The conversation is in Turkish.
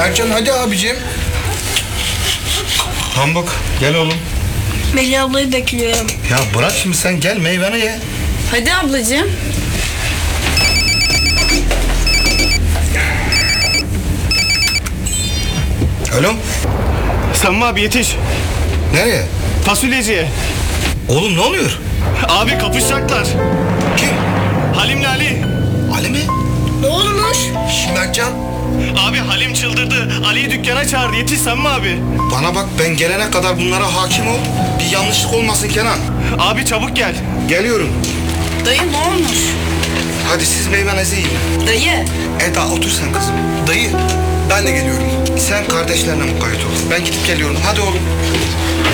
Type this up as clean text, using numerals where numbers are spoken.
Mertcan hadi abicim. Pamuk gel oğlum. Melih ablayı bekliyorum. Ya bırak şimdi sen gel meyveni ye. Hadi ablacığım. Alo. Samimi abi yetiş. Nereye? Fasulyeciye. Oğlum ne oluyor? Abi kapışacaklar. Kim? Halim'le Ali. Ali mi? Ne olmuş? Şş, Mertcan. Abi Halim çıldırdı. Ali'yi dükkana çağırdı. Yetiş Samimi abi. Bana bak ben gelene kadar bunlara hakim ol. Bir yanlışlık olmasın Kenan. Abi çabuk gel. Geliyorum. Dayı ne olmuş? Hadi siz meyvenizi yiyin. Dayı. Eda otur sen kızım. Dayı ben de geliyorum. Sen kardeşlerine mukayyet ol. Ben gidip geliyorum. Hadi oğlum.